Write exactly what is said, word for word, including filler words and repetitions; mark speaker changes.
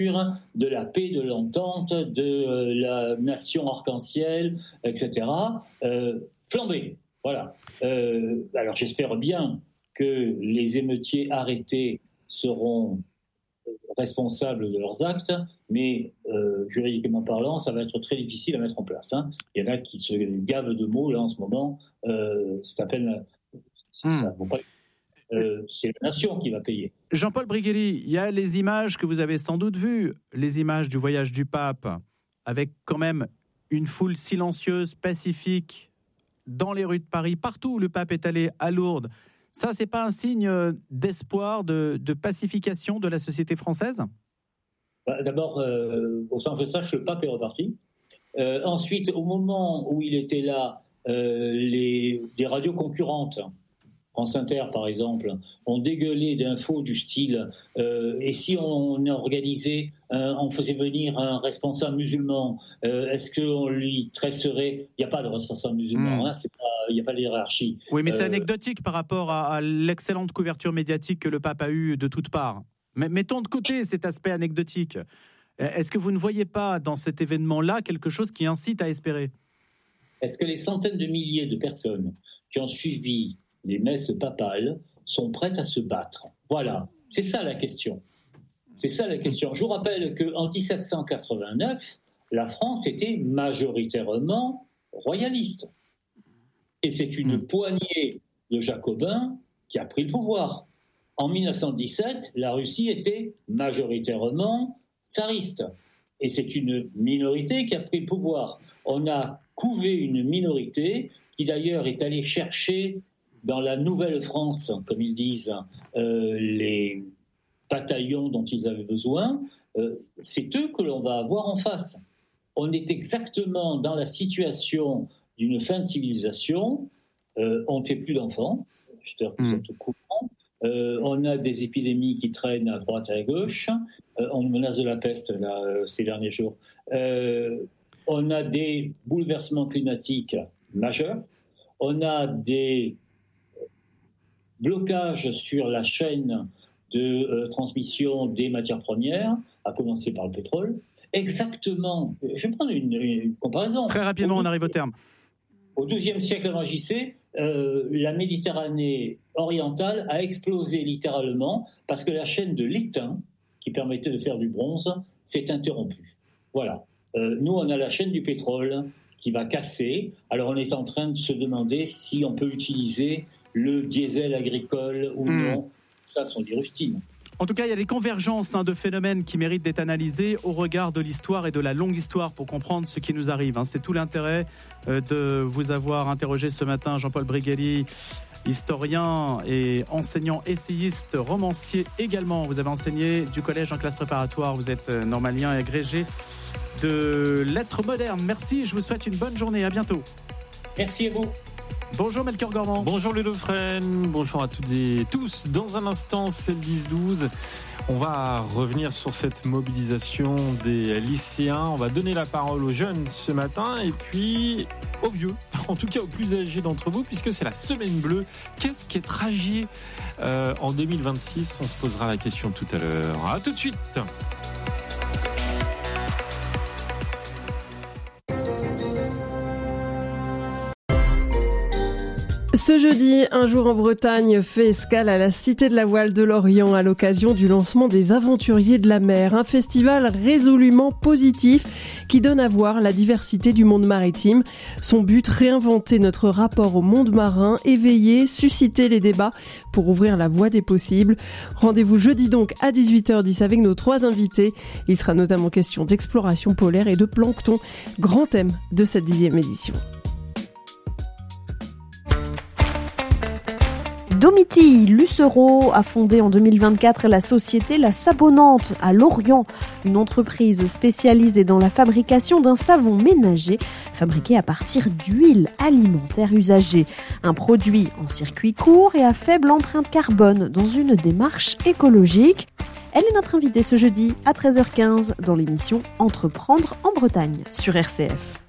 Speaker 1: de la paix, de l'entente, de euh, la nation arc-en-ciel, et cetera, euh, flambé. Voilà. Euh, alors j'espère bien que les émeutiers arrêtés seront responsables de leurs actes, mais euh, juridiquement parlant, ça va être très difficile à mettre en place. Hein. Il y en a qui se gavent de mots là en ce moment. Euh, c'est à peine. C'est, mmh. ça, pas, euh, c'est la nation qui va payer.
Speaker 2: Jean-Paul Briguelli, il y a les images que vous avez sans doute vues, les images du voyage du pape, avec quand même une foule silencieuse, pacifique, dans les rues de Paris, partout où le pape est allé, à Lourdes. Ça, c'est pas un signe d'espoir, de, de pacification de la société française ?
Speaker 1: bah, D'abord, euh, au sens que je sache, le pape est reparti. Euh, ensuite, au moment où il était là, euh, les, des radios concurrentes, France Inter par exemple, ont dégueulé d'infos du style euh, et si on organisait, euh, on faisait venir un responsable musulman, euh, est-ce qu'on lui tresserait ? Il n'y a pas de responsable musulman, mmh. hein, c'est pas, il n'y a pas de hiérarchie.
Speaker 2: Oui, mais c'est
Speaker 1: euh,
Speaker 2: anecdotique par rapport à, à l'excellente couverture médiatique que le pape a eue de toutes parts. Mais mettons de côté cet aspect anecdotique. Est-ce que vous ne voyez pas dans cet événement-là quelque chose qui incite à espérer ?
Speaker 1: Est-ce que les centaines de milliers de personnes qui ont suivi les messes papales sont prêtes à se battre ? Voilà, c'est ça la question. C'est ça la question. Je vous rappelle qu'en dix-sept cent quatre-vingt-neuf, la France était majoritairement royaliste. Et c'est une mmh. poignée de jacobins qui a pris le pouvoir. En dix-neuf cent dix-sept, la Russie était majoritairement tsariste. Et c'est une minorité qui a pris le pouvoir. On a couvé une minorité qui d'ailleurs est allée chercher dans la Nouvelle-France, comme ils disent, euh, les bataillons dont ils avaient besoin, euh, c'est eux que l'on va avoir en face. On est exactement dans la situation d'une fin de civilisation. Euh, on ne fait plus d'enfants, j'espère que vous êtes au courant. Euh, on a des épidémies qui traînent à droite et à gauche. Euh, on menace de la peste là, euh, ces derniers jours. Euh, on a des bouleversements climatiques majeurs. On a des blocage sur la chaîne de euh, transmission des matières premières, à commencer par le pétrole. Exactement, je vais prendre une, une comparaison.
Speaker 2: Très rapidement, on arrive au terme.
Speaker 1: Au douzième siècle avant J C, euh, la Méditerranée orientale a explosé littéralement parce que la chaîne de l'étain, qui permettait de faire du bronze, s'est interrompue. Voilà. Euh, nous, on a la chaîne du pétrole qui va casser. Alors, on est en train de se demander si on peut utiliser le diesel agricole ou mmh. non. Ça sont des rustines.
Speaker 2: En tout cas, il y a des convergences hein, de phénomènes qui méritent d'être analysés au regard de l'histoire et de la longue histoire pour comprendre ce qui nous arrive. Hein. C'est tout l'intérêt euh, de vous avoir interrogé ce matin, Jean-Paul Briguelli, historien et enseignant essayiste, romancier également. Vous avez enseigné du collège en classe préparatoire, vous êtes normalien et agrégé de lettres modernes. Merci, je vous souhaite une bonne journée, à bientôt.
Speaker 1: Merci à vous.
Speaker 2: Bonjour Melchior Gormand.
Speaker 3: Bonjour Ludo Fresne, bonjour à toutes et tous. Dans un instant, c'est le dix douze. On va revenir sur cette mobilisation des lycéens. On va donner la parole aux jeunes ce matin et puis aux vieux, en tout cas aux plus âgés d'entre vous, puisque c'est la semaine bleue. Qu'est-ce qu'être âgé euh, en deux mille vingt-six ? On se posera la question tout à l'heure. À tout de suite.
Speaker 4: Ce jeudi, Un jour en Bretagne fait escale à la Cité de la Voile de Lorient à l'occasion du lancement des Aventuriers de la Mer, un festival résolument positif qui donne à voir la diversité du monde maritime. Son but, réinventer notre rapport au monde marin, éveiller, susciter les débats pour ouvrir la voie des possibles. Rendez-vous jeudi donc à dix-huit heures dix avec nos trois invités. Il sera notamment question d'exploration polaire et de plancton, grand thème de cette dixième édition.
Speaker 5: Domitille Lucero a fondé en deux mille vingt-quatre la société La Savonnante à Lorient, une entreprise spécialisée dans la fabrication d'un savon ménager fabriqué à partir d'huile alimentaire usagée. Un produit en circuit court et à faible empreinte carbone dans une démarche écologique. Elle est notre invitée ce jeudi à treize heures quinze dans l'émission Entreprendre en Bretagne sur R C F.